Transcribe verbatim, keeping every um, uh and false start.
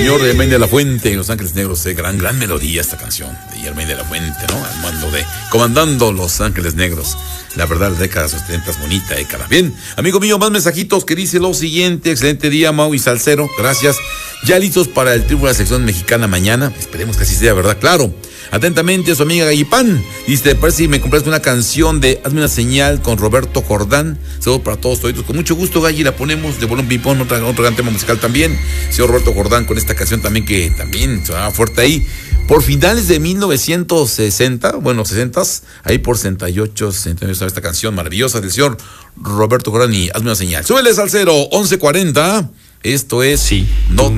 señor Germain de la Fuente, Los Ángeles Negros. Eh, gran, gran melodía esta canción de Germain de la Fuente, ¿no? Al mando de, comandando Los Ángeles Negros. La verdad, la década de los setenta, bonita década. Bien, amigo mío, más mensajitos que dice lo siguiente. Excelente día, Mau y Salcero. Gracias. Ya listos para el triunfo de la selección mexicana mañana. Esperemos que así sea, ¿verdad? Claro. Atentamente, su amiga Gallipán. Dice, parece si me compraste una canción de Hazme una señal con Roberto Jordán. Saludos para todos, toditos. Con mucho gusto, Galli, la ponemos de bolón ping-pong, otra, otro gran tema musical también. Señor Roberto Jordán con esta canción también que también sonaba fuerte ahí. Por finales de mil novecientos sesenta, bueno, sesentas, ahí por sesenta y ocho, sesenta y nueve, esta canción maravillosa del señor Roberto Jordán y Hazme una señal. Súbele, Salcero, once cuarenta. Esto es sí. No